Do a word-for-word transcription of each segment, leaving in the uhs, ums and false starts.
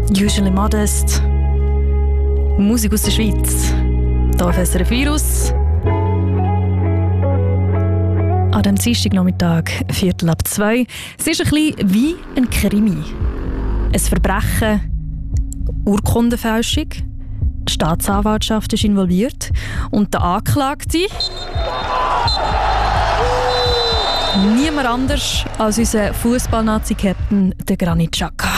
Usually Modest. Musik aus der Schweiz. Hier auf S R F Virus. An dem Dienstagnachmittag, Viertel ab zwei. Es ist ein bisschen wie ein Krimi. Ein Verbrechen, Urkundenfälschung. Die Staatsanwaltschaft ist involviert. Und der Anklagte... niemand anders als unser Fußball-Nazi-Captain, der Granit Xhaka.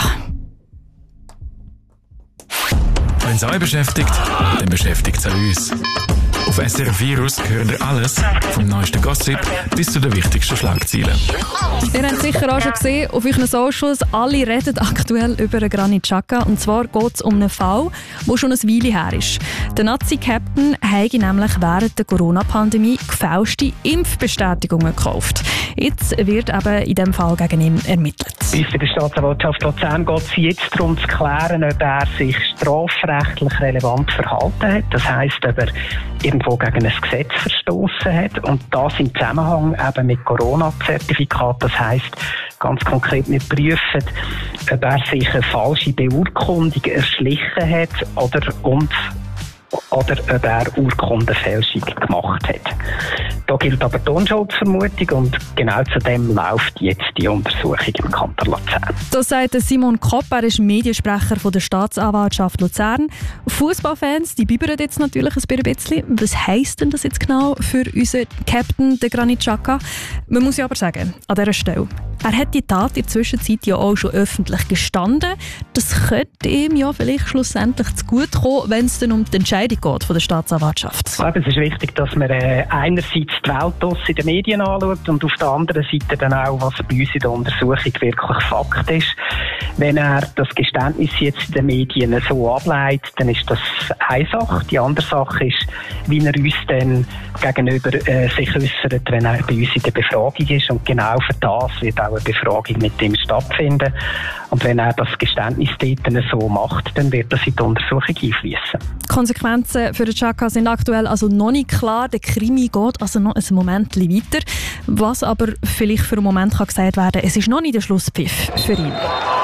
Wenn es euch beschäftigt, dann beschäftigt es auch uns. Auf S R F Virus hören ihr alles, vom neuesten Gossip bis zu den wichtigsten Schlagzeilen. Ihr habt sicher auch schon gesehen, auf euren Socials, alle reden aktuell über Granit Xhaka. Und zwar geht es um einen Fall, der schon eine Weile her ist. Der Nazi-Captain habe nämlich während der Corona-Pandemie gefälschte Impfbestätigungen gekauft. Jetzt wird eben in diesem Fall gegen ihn ermittelt. Bei der Staatsanwaltschaft Luzern geht es jetzt darum zu klären, ob er sich strafrechtlich relevant verhalten hat. Das heisst, ob er irgendwo gegen ein Gesetz verstoßen hat. Und das im Zusammenhang eben mit Corona-Zertifikat. Das heisst, ganz konkret, wir prüfen, ob er sich eine falsche Beurkundung erschlichen hat oder und oder ob er Urkundenfälschung gemacht hat. Da gilt aber die Unschuldsvermutung und genau zu dem läuft jetzt die Untersuchung im Kanton Luzern. Das sagt Simon Kopp, er ist Mediensprecher von der Staatsanwaltschaft Luzern. Fußballfans, die bibbern jetzt natürlich ein bisschen. Was heisst denn das jetzt genau für unseren Captain, den Granit Xhaka? Man muss ja aber sagen, an dieser Stelle, er hat die Tat in der Zwischenzeit ja auch schon öffentlich gestanden. Das könnte ihm ja vielleicht schlussendlich zugutekommen, wenn es dann um die Entscheidung geht von der Staatsanwaltschaft. Ich glaube, es ist wichtig, dass man äh, einerseits die Welt in den Medien anschaut und auf der anderen Seite dann auch, was bei uns in der Untersuchung wirklich Fakt ist. Wenn er das Geständnis jetzt in den Medien so ableitet, dann ist das eine Sache. Die andere Sache ist, wie er uns dann gegenüber äh, sich äußert, wenn er bei uns in der Befragung ist. Und genau für das wird auch eine Befragung mit ihm stattfinden. Und wenn er das Geständnis dort so macht, dann wird das in die Untersuchung einfließen. Die Konsequenzen für den Xhaka sind aktuell also noch nicht klar. Der Krimi geht also noch ein Moment weiter. Was aber vielleicht für einen Moment kann gesagt werden, es ist noch nicht der Schlusspfiff für ihn.